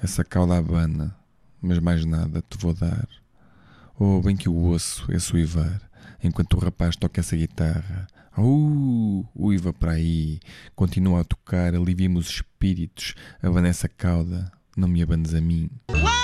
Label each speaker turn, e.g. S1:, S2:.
S1: essa cauda abana, mas mais nada te vou dar. Oh, bem que o ouço esse uivar, enquanto o rapaz toca essa guitarra. Uiva para aí, continua a tocar, alivia-me os espíritos, abana essa cauda, não me abanes a mim.